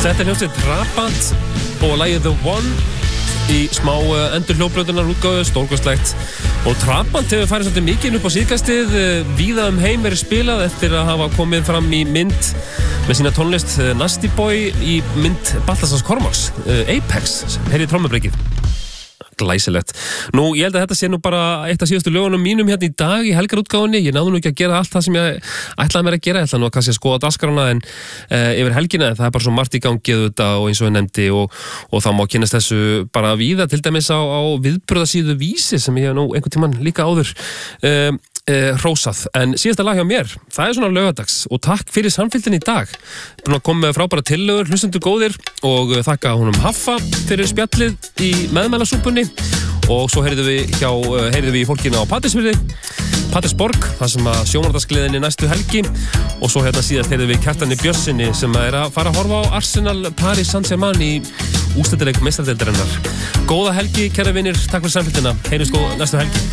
Þetta hljómsveit Trabant og lagið The One í smá endurhljóðbrautunar útgáfu, stórkostlegt. Og Trabant hefur farið svolítið mikið upp á síðkastið, víða heim verið spilað eftir að hafa komið fram í mynd með sína tónlist Nasty Boy í mynd Baltasars Kormáks, Apex, heyrið trommubreykið. Glæsilegt. Nú, ég held að þetta sé nú bara eitt af síðustu lögunum mínum hérna í dag í helgarútgáfunni. Ég náðu nú ekki að gera allt það sem ég ætlaði mér að gera. Ég ætla nú að kannski að skoða dagskrána en yfir helgina, það er bara svo margt í gangi þetta og eins og ég nefndi og þá má kynnast þessu bara víða, til dæmis á viðburðasíðu Vísi sem ég hef nú einhvern tímann líka áður hrósað. En síðasta lag hjá mér, það er svona laugardags og takk fyrir samfylgdina í dag. Búin að koma með frábæra tillögur, hlustendur góðir og þakka honum Haffa fyrir spjallið í meðmælasúpunni og svo heyrðum við í fólkinu á Pattersborg, þar sem að sjónvarpsgleðinni næstu helgi og svo hérna síðast heyrðum við Kjartani Bjössinni sem er að fara að horfa á Arsenal Paris Saint-Germain í úrslitaleik meistaradeildarinnar. Góða helgi, kæra vinir, takk fyrir samfylgdina, heyrjumst góð næstu helgi.